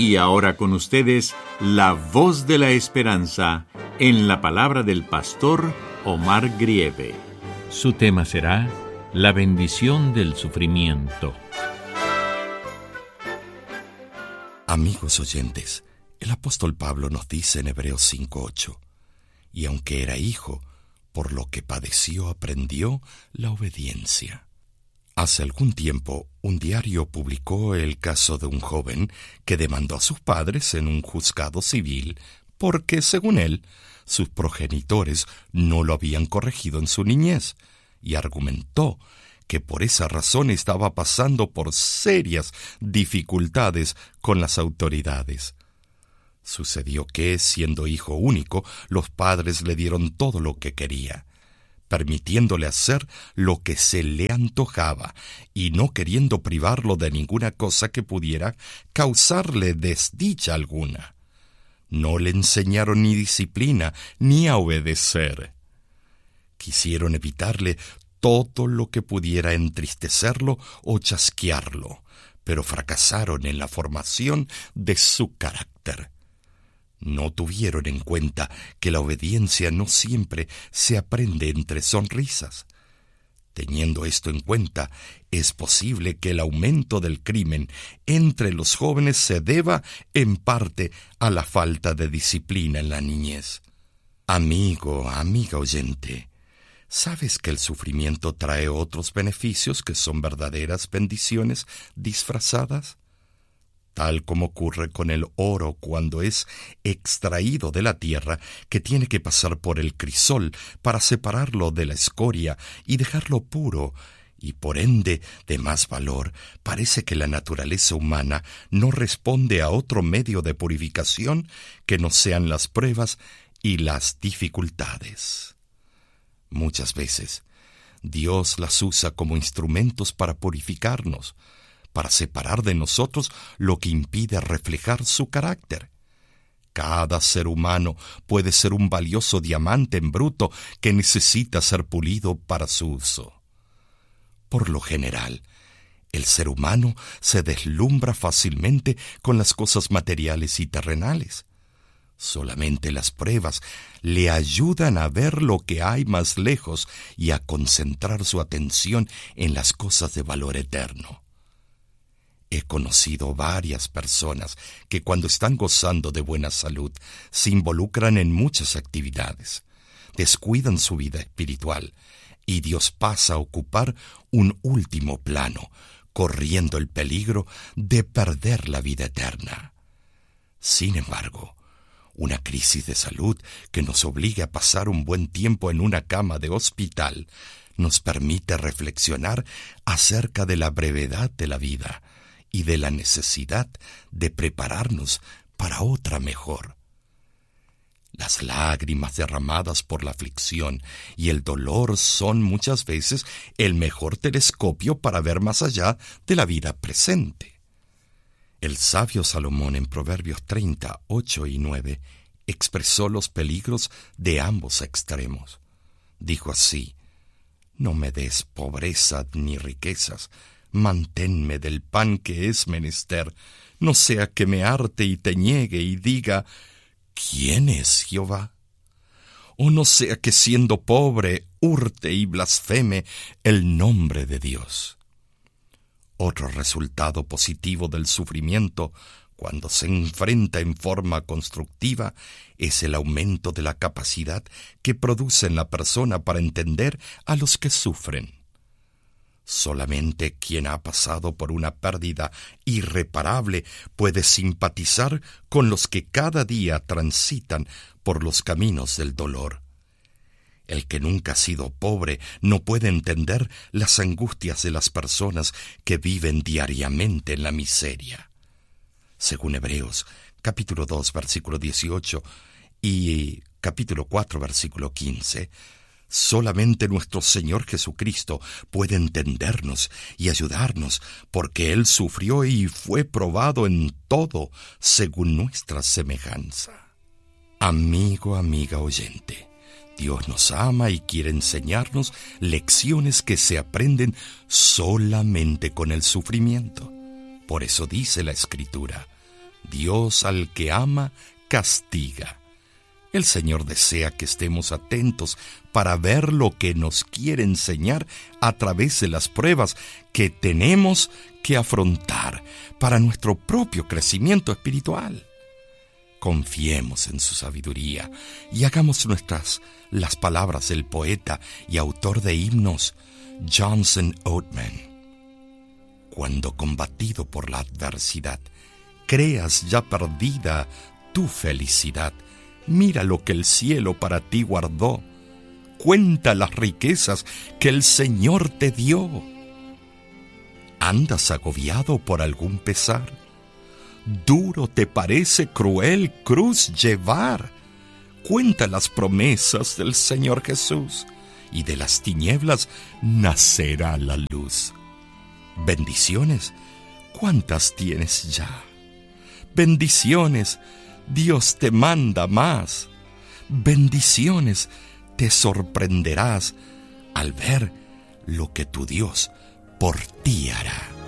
Y ahora con ustedes, la voz de la esperanza, en la palabra del pastor Omar Grieve. Su tema será la bendición del sufrimiento. Amigos oyentes, el apóstol Pablo nos dice en Hebreos 5:8, y aunque era hijo, por lo que padeció aprendió la obediencia. Hace algún tiempo, un diario publicó el caso de un joven que demandó a sus padres en un juzgado civil porque, según él, sus progenitores no lo habían corregido en su niñez, y argumentó que por esa razón estaba pasando por serias dificultades con las autoridades. Sucedió que, siendo hijo único, los padres le dieron todo lo que quería, permitiéndole hacer lo que se le antojaba y no queriendo privarlo de ninguna cosa que pudiera causarle desdicha alguna. No le enseñaron ni disciplina ni a obedecer. Quisieron evitarle todo lo que pudiera entristecerlo o chasquearlo, pero fracasaron en la formación de su carácter. No tuvieron en cuenta que la obediencia no siempre se aprende entre sonrisas. Teniendo esto en cuenta, es posible que el aumento del crimen entre los jóvenes se deba en parte a la falta de disciplina en la niñez. Amigo, amiga oyente, ¿sabes que el sufrimiento trae otros beneficios que son verdaderas bendiciones disfrazadas? Tal como ocurre con el oro cuando es extraído de la tierra, que tiene que pasar por el crisol para separarlo de la escoria y dejarlo puro, y por ende de más valor, parece que la naturaleza humana no responde a otro medio de purificación que no sean las pruebas y las dificultades. Muchas veces, Dios las usa como instrumentos para purificarnos, para separar de nosotros lo que impide reflejar su carácter. Cada ser humano puede ser un valioso diamante en bruto que necesita ser pulido para su uso. Por lo general, el ser humano se deslumbra fácilmente con las cosas materiales y terrenales. Solamente las pruebas le ayudan a ver lo que hay más lejos y a concentrar su atención en las cosas de valor eterno. He conocido varias personas que cuando están gozando de buena salud se involucran en muchas actividades, descuidan su vida espiritual y Dios pasa a ocupar un último plano, corriendo el peligro de perder la vida eterna. Sin embargo, una crisis de salud que nos obligue a pasar un buen tiempo en una cama de hospital nos permite reflexionar acerca de la brevedad de la vida y de la necesidad de prepararnos para otra mejor. Las lágrimas derramadas por la aflicción y el dolor son muchas veces el mejor telescopio para ver más allá de la vida presente. El sabio Salomón en Proverbios 30, 8 y 9 expresó los peligros de ambos extremos. Dijo así: «No me des pobreza ni riquezas, manténme del pan que es menester, no sea que me harte y te niegue y diga, ¿quién es Jehová? O no sea que siendo pobre hurte y blasfeme el nombre de Dios». Otro resultado positivo del sufrimiento, cuando se enfrenta en forma constructiva, es el aumento de la capacidad que produce en la persona para entender a los que sufren. Solamente quien ha pasado por una pérdida irreparable puede simpatizar con los que cada día transitan por los caminos del dolor. El que nunca ha sido pobre no puede entender las angustias de las personas que viven diariamente en la miseria. Según Hebreos, capítulo 2, versículo 18 y capítulo 4, versículo 15, solamente nuestro Señor Jesucristo puede entendernos y ayudarnos, porque Él sufrió y fue probado en todo según nuestra semejanza. Amigo, amiga oyente, Dios nos ama y quiere enseñarnos lecciones que se aprenden solamente con el sufrimiento. Por eso dice la Escritura: Dios al que ama, castiga. El Señor desea que estemos atentos para ver lo que nos quiere enseñar a través de las pruebas que tenemos que afrontar para nuestro propio crecimiento espiritual. Confiemos en su sabiduría y hagamos nuestras las palabras del poeta y autor de himnos Johnson Oatman. Cuando combatido por la adversidad, creas ya perdida tu felicidad, mira lo que el cielo para ti guardó. Cuenta las riquezas que el Señor te dio. ¿Andas agobiado por algún pesar? ¿Duro te parece cruel cruz llevar? Cuenta las promesas del Señor Jesús, y de las tinieblas nacerá la luz. Bendiciones, ¿cuántas tienes ya? Bendiciones, Dios te manda más. Bendiciones, te sorprenderás al ver lo que tu Dios por ti hará.